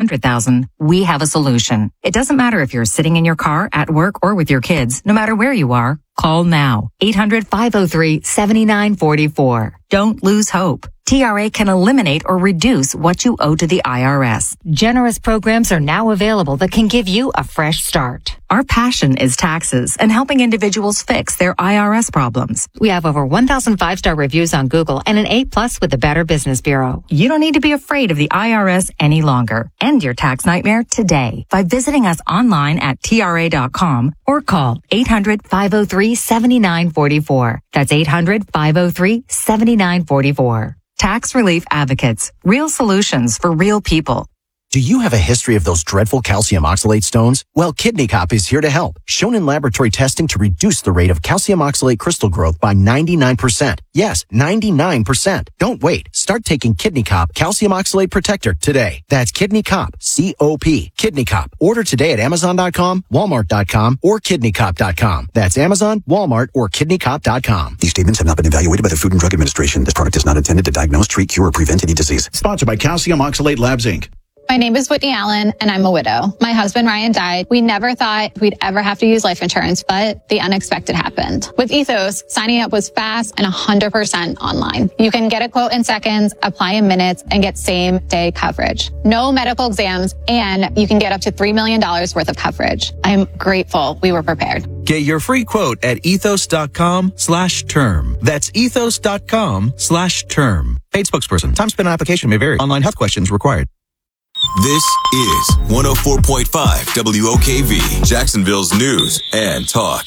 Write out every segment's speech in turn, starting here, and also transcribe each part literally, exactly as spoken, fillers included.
hundred thousand, we have a solution. It doesn't matter if you're sitting in your car, at work, or with your kids. No matter where you are, call now. eight hundred, five oh three, seven nine four four. Don't lose hope. T R A can eliminate or reduce what you owe to the I R S. Generous programs are now available that can give you a fresh start. Our passion is taxes and helping individuals fix their I R S problems. We have over one thousand five-star reviews on Google and an A plus with the Better Business Bureau. You don't need to be afraid of the I R S any longer. End your tax nightmare today by visiting us online at T R A dot com or call eight hundred, five oh three, seven nine four four. That's eight hundred, five oh three, seven nine four four. Tax Relief Advocates. Real solutions for real people. Do you have a history of those dreadful calcium oxalate stones? Well, Kidney Cop is here to help. Shown in laboratory testing to reduce the rate of calcium oxalate crystal growth by ninety-nine percent. Yes, ninety-nine percent. Don't wait. Start taking Kidney Cop Calcium Oxalate Protector today. That's Kidney Cop, C O P. Kidney Cop. Order today at Amazon dot com, Walmart dot com, or Kidney Cop dot com. That's Amazon, Walmart, or Kidney Cop dot com. These statements have not been evaluated by the Food and Drug Administration. This product is not intended to diagnose, treat, cure, or prevent any disease. Sponsored by Calcium Oxalate Labs, Incorporated. My name is Whitney Allen, and I'm a widow. My husband, Ryan, died. We never thought we'd ever have to use life insurance, but the unexpected happened. With Ethos, signing up was fast and one hundred percent online. You can get a quote in seconds, apply in minutes, and get same-day coverage. No medical exams, and you can get up to three million dollars worth of coverage. I am grateful we were prepared. Get your free quote at ethos.com slash term. That's ethos.com slash term. Paid spokesperson. Time spent on application may vary. Online health questions required. This is one oh four point five W O K V, Jacksonville's news and talk.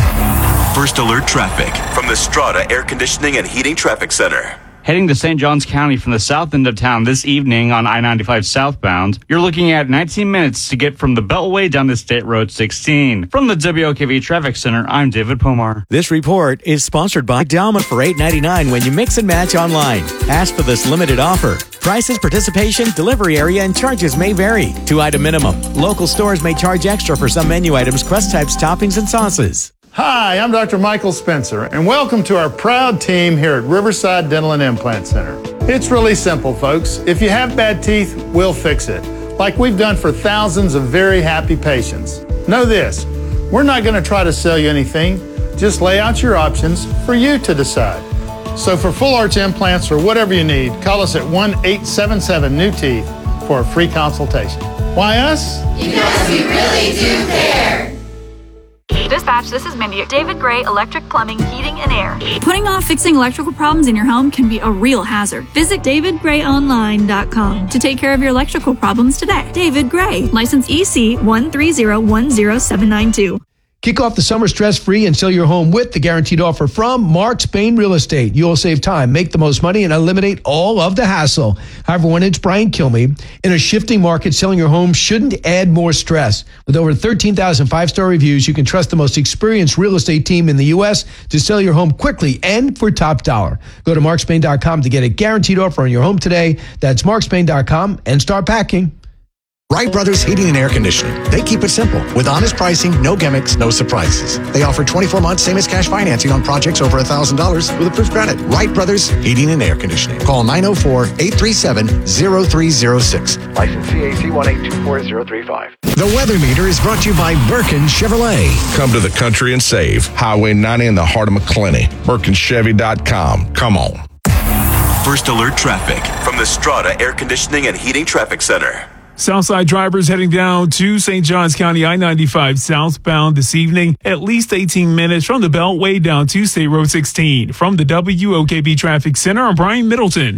First alert traffic from the Strata Air Conditioning and Heating Traffic Center. Heading to Saint Johns County from the south end of town this evening on I ninety-five southbound, you're looking at nineteen minutes to get from the Beltway down to State Road sixteen. From the W O K V Traffic Center, I'm David Pomar. This report is sponsored by Dalma for eight ninety-nine when you mix and match online. Ask for this limited offer. Prices, participation, delivery area, and charges may vary. Two-item minimum. Local stores may charge extra for some menu items, crust types, toppings, and sauces. Hi, I'm Doctor Michael Spencer, and welcome to our proud team here at Riverside Dental and Implant Center. It's really simple, folks. If you have bad teeth, we'll fix it, like we've done for thousands of very happy patients. Know this, we're not going to try to sell you anything. Just lay out your options for you to decide. So for full arch implants or whatever you need, call us at one eight seven seven new teeth for a free consultation. Why us? Because we really do care. Dispatch, this is Mindy at David Gray Electric Plumbing, Heating, and Air. Putting off fixing electrical problems in your home can be a real hazard. Visit david gray online dot com to take care of your electrical problems today. David Gray, license E C one three zero one zero seven nine two. Kick off the summer stress-free and sell your home with the guaranteed offer from Mark Spain Real Estate. You'll save time, make the most money, and eliminate all of the hassle. Hi, everyone. It's Brian Kilmeade. In a shifting market, selling your home shouldn't add more stress. With over thirteen thousand five-star reviews, you can trust the most experienced real estate team in the U S to sell your home quickly and for top dollar. Go to mark spain dot com to get a guaranteed offer on your home today. That's mark spain dot com and start packing. Wright Brothers Heating and Air Conditioning. They keep it simple with honest pricing, no gimmicks, no surprises. They offer twenty-four months same as cash financing on projects over one thousand dollars with approved credit. Wright Brothers Heating and Air Conditioning. Call nine oh four, eight three seven, oh three oh six. License C A C one eight two four zero three five. The Weather Meter is brought to you by Birkin Chevrolet. Come to the country and save. Highway ninety in the heart of McClenny. Birkin Chevy dot com. Come on. First alert traffic from the Strata Air Conditioning and Heating Traffic Center. Southside drivers heading down to Saint Johns County I ninety-five southbound this evening, at least eighteen minutes from the Beltway down to State Road sixteen. From the W O K B Traffic Center, I'm Brian Middleton.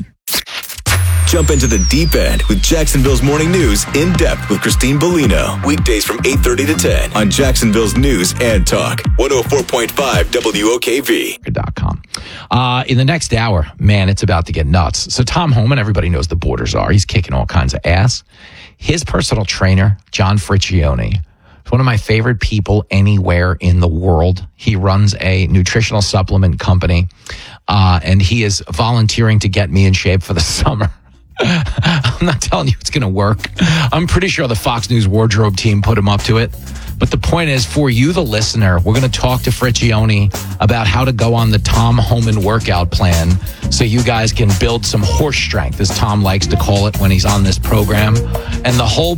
Jump into the deep end with Jacksonville's Morning News in depth with Christine Bellino. Weekdays from eight thirty to ten on Jacksonville's News and Talk. one oh four point five W O K V. .com. Uh, in the next hour, man, it's about to get nuts. So Tom Homan, everybody knows the Borders are. He's kicking all kinds of ass. His personal trainer, John Friccione, is one of my favorite people anywhere in the world. He runs a nutritional supplement company, uh, and he is volunteering to get me in shape for the summer. I'm not telling you it's going to work. I'm pretty sure the Fox News wardrobe team put him up to it. But the point is, for you, the listener, we're going to talk to Friccione about how to go on the Tom Homan workout plan so you guys can build some horse strength, as Tom likes to call it when he's on this program. And the whole